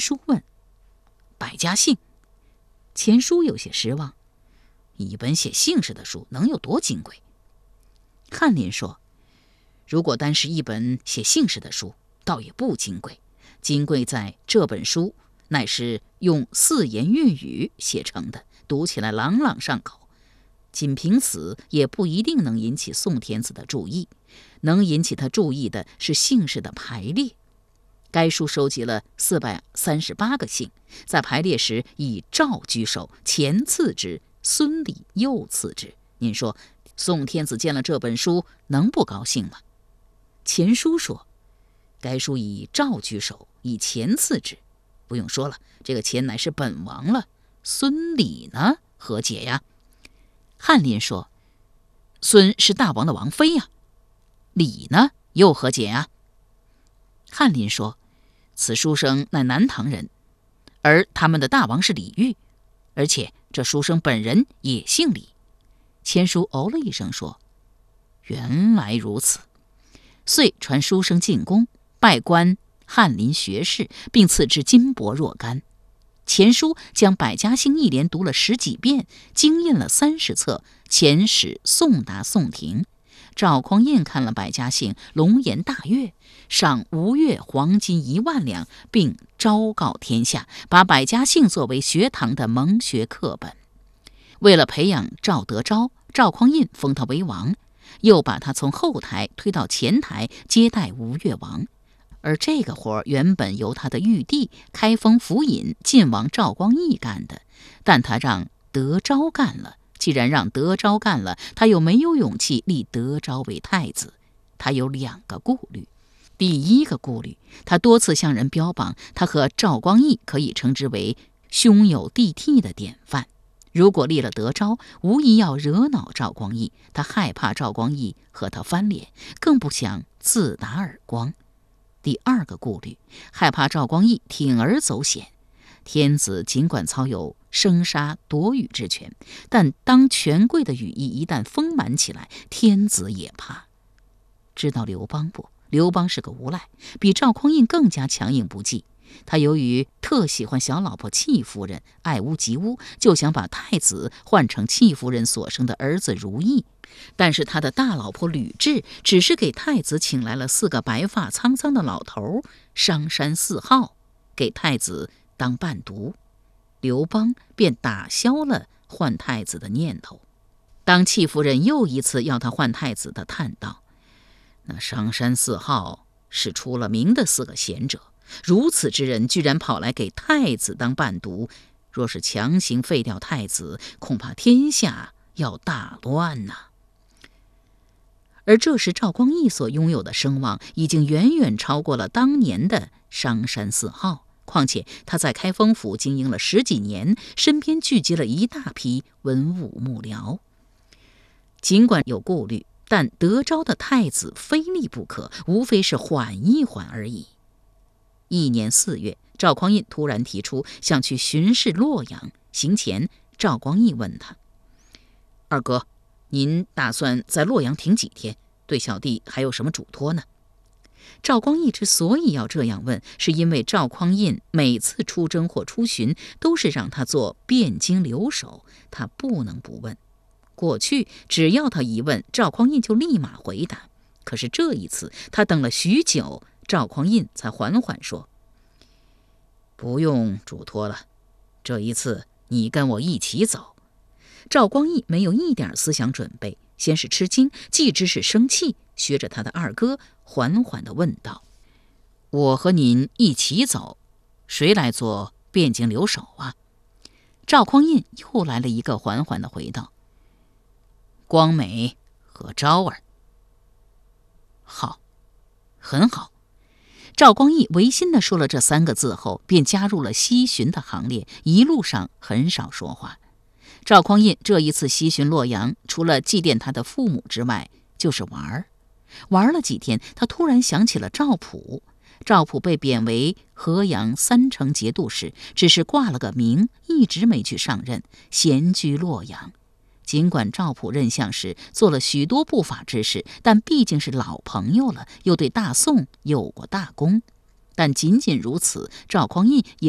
叔问：“百家姓？”钱叔有些失望，一本写姓氏的书能有多金贵？翰林说：“如果单是一本写姓氏的书，倒也不金贵，金贵在这本书乃是用4言粤语写成的，读起来朗朗上口。仅凭此也不一定能引起宋天子的注意，能引起他注意的是姓氏的排列。该书收集了438个姓，在排列时以赵居首，钱次之，孙李又次之。您说宋天子见了这本书能不高兴吗？”钱叔说：“该书以赵居首，以钱次之，不用说了，这个钱乃是本王了。孙李呢，何解呀？”翰林说：“孙是大王的王妃呀。李呢，又何解呀？”翰林说：“此书生乃南唐人，而他们的大王是李煜，而且这书生本人也姓李。”钱叔哦了一声说：“原来如此。”遂传书生进宫，拜官翰林学士，并赐之金帛若干。钱叔将百家姓一连读了10几遍，经印了30册，遣使送达宋廷。赵匡胤看了百家姓，龙颜大悦，赏吴越黄金1万两，并昭告天下，把百家姓作为学堂的蒙学课本。为了培养赵德昭，赵匡胤封他为王，又把他从后台推到前台接待吴越王。而这个活原本由他的玉帝开封府尹晋王赵光义干的，但他让德昭干了。既然让德昭干了，他又没有勇气立德昭为太子。他有2个顾虑。第一个顾虑，他多次向人标榜他和赵光义可以称之为兄友弟悌的典范。如果立了德昭，无疑要惹恼赵光义，他害怕赵光义和他翻脸，更不想自打耳光。第2个顾虑，害怕赵光义铤而走险。天子尽管操有生杀夺羽之权，但当权贵的羽翼一旦丰满起来，天子也怕。知道刘邦不？刘邦是个无赖，比赵匡胤更加强硬不济。他由于特喜欢小老婆戚夫人，爱屋及乌，就想把太子换成戚夫人所生的儿子如意。但是他的大老婆吕雉只是给太子请来了4个白发苍苍的老头，商山4号，给太子当伴读。刘邦便打消了换太子的念头。当戚夫人又一次要他换太子，他叹道：“那商山4号是出了名的4个贤者，如此之人居然跑来给太子当伴读，若是强行废掉太子，恐怕天下要大乱呐。”而这时赵光义所拥有的声望已经远远超过了当年的商山4号，况且他在开封府经营了10几年，身边聚集了一大批文武幕僚。尽管有顾虑，但德昭的太子非立不可，无非是缓一缓而已。1年4月，赵匡胤突然提出想去巡视洛阳。行前，赵光义问他：“二哥，您打算在洛阳停几天？对小弟还有什么嘱托呢？”赵光义之所以要这样问，是因为赵匡胤每次出征或出巡都是让他做汴京留守，他不能不问。过去只要他一问，赵匡胤就立马回答。可是这一次他等了许久，赵匡胤才缓缓说：“不用嘱托了，这一次你跟我一起走。”赵光义没有一点思想准备，先是吃惊，继之是生气，学着他的二哥缓缓地问道：“我和您一起走，谁来做汴京留守啊？”赵匡胤又来了一个缓缓地回道：“光美和昭儿。”“好，很好。”赵光义违心地说了这3个字后，便加入了西巡的行列，一路上很少说话。赵匡胤这一次西巡洛阳，除了祭奠他的父母之外，就是玩。玩了几天，他突然想起了赵普。赵普被贬为河阳3城节度使，只是挂了个名，一直没去上任，闲居洛阳。尽管赵普任相时做了许多不法之事，但毕竟是老朋友了，又对大宋有过大功。但仅仅如此，赵匡胤也